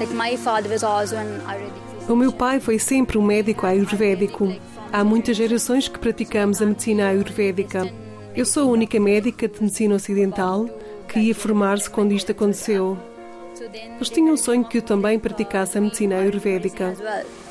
My father was also an Ayurvedic. O meu pai foi sempre um médico ayurvédico. Há muitas gerações que praticamos a medicina ayurvédica. Eu sou a única médica de medicina ocidental que ia formar-se quando isto aconteceu. Eles tinham um sonho que eu também praticasse a medicina ayurvédica.